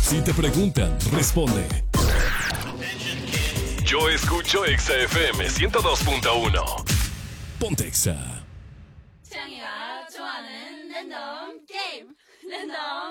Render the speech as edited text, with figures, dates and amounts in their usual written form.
Si te preguntan, responde. Yo escucho Exa FM 102.1. Ponte Exa. 태양이가 좋아하는 랜덤 게임. 랜덤